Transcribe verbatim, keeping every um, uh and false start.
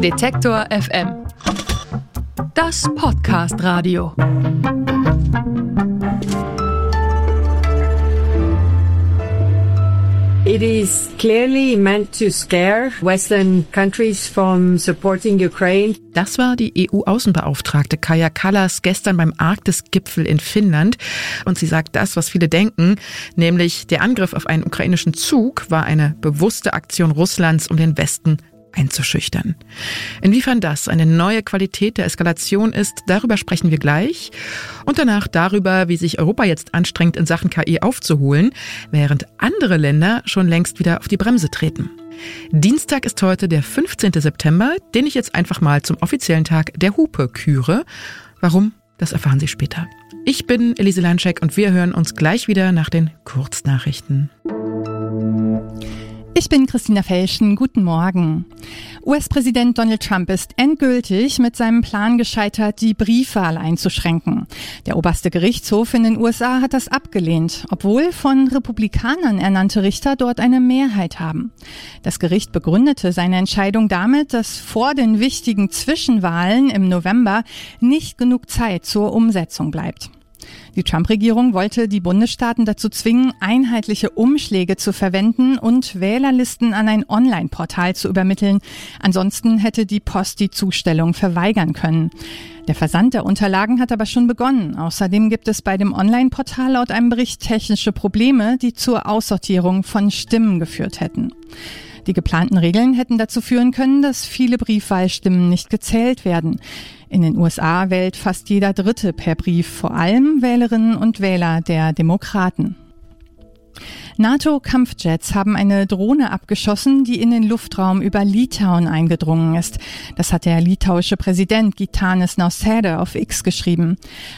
Detektor F M. Das Podcast-Radio. It is clearly meant to scare Western countries from supporting Ukraine. Das war die E U-Außenbeauftragte Kaja Kallas gestern beim Arktis-Gipfel in Finnland. Und sie sagt das, was viele denken, nämlich der Angriff auf einen ukrainischen Zug war eine bewusste Aktion Russlands, um den Westen einzuschüchtern. Inwiefern das eine neue Qualität der Eskalation ist, darüber sprechen wir gleich. Und danach darüber, wie sich Europa jetzt anstrengt, in Sachen K I aufzuholen, während andere Länder schon längst wieder auf die Bremse treten. Dienstag ist heute der fünfzehnten September, den ich jetzt einfach mal zum offiziellen Tag der Hupe küre. Warum? Das erfahren Sie später. Ich bin Elise Lanschek und wir hören uns gleich wieder nach den Kurznachrichten. Ich bin Christina Felschen. Guten Morgen. U S-Präsident Donald Trump ist endgültig mit seinem Plan gescheitert, die Briefwahl einzuschränken. Der oberste Gerichtshof in den U S A hat das abgelehnt, obwohl von Republikanern ernannte Richter dort eine Mehrheit haben. Das Gericht begründete seine Entscheidung damit, dass vor den wichtigen Zwischenwahlen im November nicht genug Zeit zur Umsetzung bleibt. Die Trump-Regierung wollte die Bundesstaaten dazu zwingen, einheitliche Umschläge zu verwenden und Wählerlisten an ein Online-Portal zu übermitteln. Ansonsten hätte die Post die Zustellung verweigern können. Der Versand der Unterlagen hat aber schon begonnen. Außerdem gibt es bei dem Online-Portal laut einem Bericht technische Probleme, die zur Aussortierung von Stimmen geführt hätten. Die geplanten Regeln hätten dazu führen können, dass viele Briefwahlstimmen nicht gezählt werden. In den U S A wählt fast jeder Dritte per Brief, vor allem Wählerinnen und Wähler der Demokraten. NATO-Kampfjets haben eine Drohne abgeschossen, die in den Luftraum über Litauen eingedrungen ist. Das hat der litauische Präsident Gitanas Nausėda auf X geschrieben.